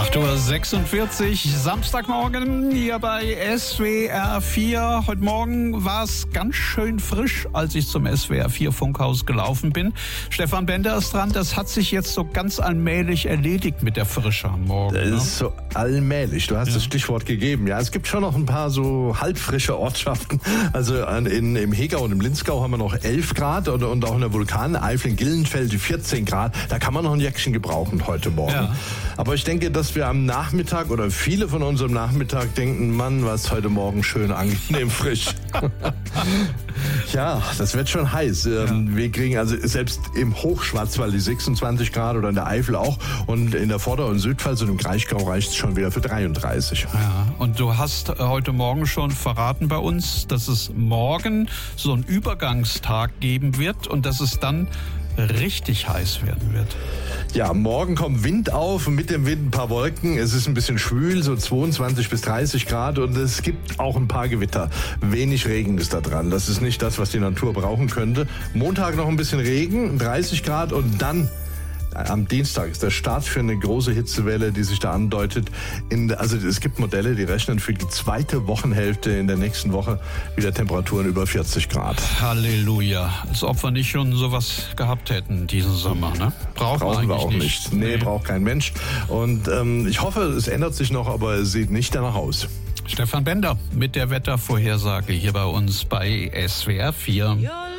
8:46 Uhr, Samstagmorgen hier bei SWR 4. Heute Morgen war es ganz schön frisch, als ich zum SWR 4 Funkhaus gelaufen bin. Stefan Bender ist dran, das hat sich jetzt so ganz allmählich erledigt mit der Frische am Morgen. Das ist so allmählich, du hast das Stichwort gegeben. Ja, es gibt schon noch ein paar so halbfrische Ortschaften. Also im Hegau und im Linzgau haben wir noch 11 Grad und auch in der Vulkaneifel in Gillenfelde 14 Grad. Da kann man noch ein Jäckchen gebrauchen heute Morgen. Ja. Aber ich denke, dass wir am Nachmittag oder viele von uns am Nachmittag denken, Mann, was heute Morgen schön angenehm frisch. Ja, das wird schon heiß. Wir kriegen also selbst im Hochschwarzwald die 26 Grad oder in der Eifel auch. Und in der Vorder- und Südpfalz und im Kraichgau reicht es schon wieder für 33. Ja, und du hast heute Morgen schon verraten bei uns, dass es morgen so einen Übergangstag geben wird und dass es dann richtig heiß werden wird. Ja, morgen kommt Wind auf und mit dem Wind ein paar Wolken. Es ist ein bisschen schwül, so 22 bis 30 Grad und es gibt auch ein paar Gewitter. Wenig Regen ist da dran. Das ist nicht das, was die Natur brauchen könnte. Montag noch ein bisschen Regen, 30 Grad und dann am Dienstag ist der Start für eine große Hitzewelle, die sich da andeutet. Also es gibt Modelle, die rechnen für die zweite Wochenhälfte in der nächsten Woche wieder Temperaturen über 40 Grad. Halleluja. Als ob wir nicht schon sowas gehabt hätten diesen Sommer. Ne? Brauchen wir auch nicht. Nee, braucht kein Mensch. Und ich hoffe, es ändert sich noch, aber es sieht nicht danach aus. Stefan Bender mit der Wettervorhersage hier bei uns bei SWR 4.